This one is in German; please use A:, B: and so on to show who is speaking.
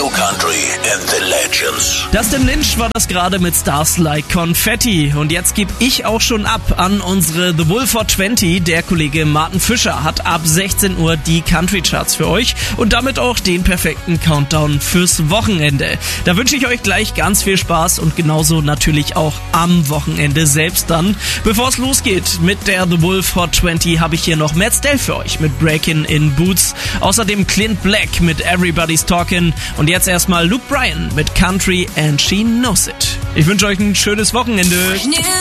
A: New Country and the Legends.
B: Dustin Lynch war das gerade mit Stars Like Confetti. Und jetzt gebe ich auch schon ab an unsere The Wolf for 20. Der Kollege Martin Fischer hat ab 16 Uhr die Country Charts für euch und damit auch den perfekten Countdown fürs Wochenende. Da wünsche ich euch gleich ganz viel Spaß und genauso natürlich auch am Wochenende selbst dann. Bevor es losgeht mit der The Wolf for 20 habe ich hier noch Matt Stell für euch mit Breakin' in Boots. Außerdem Clint Black mit Everybody's Talkin' und jetzt erstmal Luke Bryan mit Country and She Knows It. Ich wünsche euch ein schönes Wochenende.